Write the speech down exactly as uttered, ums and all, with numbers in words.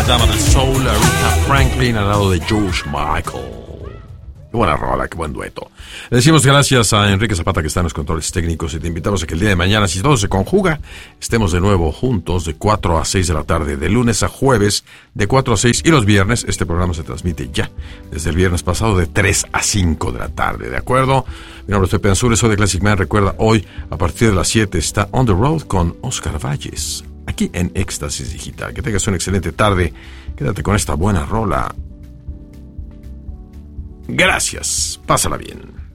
dama del soul, Aretha Franklin, al lado de George Michael. Qué buena rola, qué buen dueto. Le decimos gracias a Enrique Zapata, que está en los controles técnicos, y te invitamos a que el día de mañana, si todo se conjuga, estemos de nuevo juntos de cuatro a seis de la tarde, de lunes a jueves, de cuatro a seis, y los viernes, este programa se transmite ya, desde el viernes pasado, de tres a cinco de la tarde, ¿de acuerdo? Mi nombre es Pepe Ansures, soy de Classic Man. Recuerda, hoy, a partir de las siete, está On the Road con Oscar Valles, aquí en Éxtasis Digital. Que tengas una excelente tarde, quédate con esta buena rola. Gracias, pásala bien.